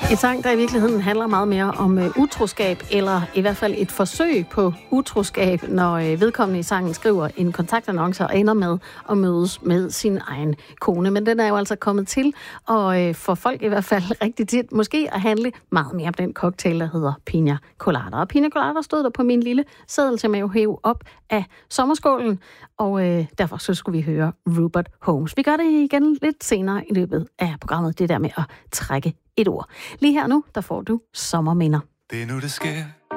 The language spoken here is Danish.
En sang, der i virkeligheden handler meget mere om utroskab, eller i hvert fald et forsøg på utroskab, når vedkommende i sangen skriver en kontaktannonce og ender med at mødes med sin egen kone. Men den er jo altså kommet til, og for folk i hvert fald rigtig tit, måske at handle meget mere om den cocktail, der hedder Pina Colada. Og Pina Colada stod der på min lille seddel, som jeg jo hæve op af sommerskålen, og derfor så skulle vi høre Rupert Holmes. Vi gør det igen lidt senere i løbet af programmet, det der med at trække et ord. Lige her nu, der får du sommerminder. Det er nu, det sker.